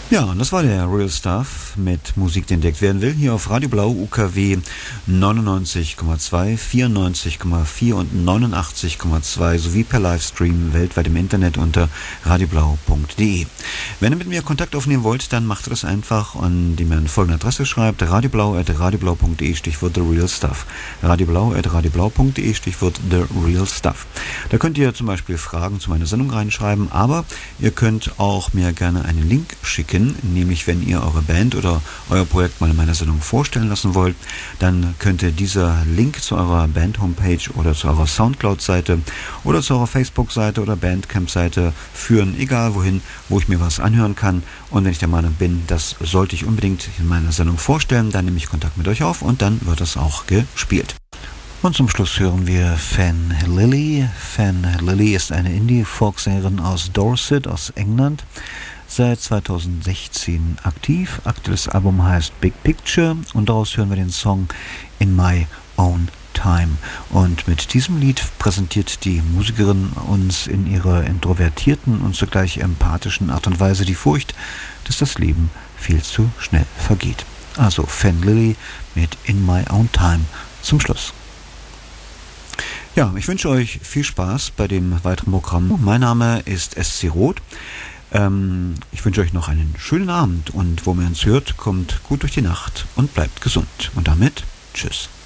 Ja, und das war der Real Stuff mit Musik, die entdeckt werden will, hier auf Radio Blau UKW 99,2, 94,4 und 89,2 sowie per Livestream weltweit im Internet unter radioblau.de. Wenn ihr mit mir Kontakt aufnehmen wollt, dann macht ihr das einfach, indem ihr an folgende Adresse schreibt: radioblau@radioblau.de, Stichwort The Real Stuff. radioblau@radioblau.de, Stichwort The Real Stuff. Da könnt ihr zum Beispiel Fragen zu meiner Sendung reinschreiben, aber ihr könnt auch mir gerne einen Link schicken, nämlich wenn ihr eure Band oder euer Projekt mal in meiner Sendung vorstellen lassen wollt, dann könnte dieser Link zu eurer Band-Homepage oder zu eurer Soundcloud-Seite oder zu eurer Facebook-Seite oder Bandcamp-Seite führen, egal wohin, wo ich mir was anhören kann. Und wenn ich der Meinung bin, das sollte ich unbedingt in meiner Sendung vorstellen, dann nehme ich Kontakt mit euch auf und dann wird das auch gespielt. Und zum Schluss hören wir Fan Lily. Fan Lily ist eine Indie-Folksängerin aus Dorset, aus England. Seit 2016 aktiv. Aktuelles Album heißt Big Picture und daraus hören wir den Song In My Own Time. Und mit diesem Lied präsentiert die Musikerin uns in ihrer introvertierten und zugleich empathischen Art und Weise die Furcht, dass das Leben viel zu schnell vergeht. Also Fan Lily mit In My Own Time zum Schluss. Ja, ich wünsche euch viel Spaß bei dem weiteren Programm. Mein Name ist SC Roth. Ich wünsche euch noch einen schönen Abend und wo man uns hört, kommt gut durch die Nacht und bleibt gesund. Und damit, tschüss.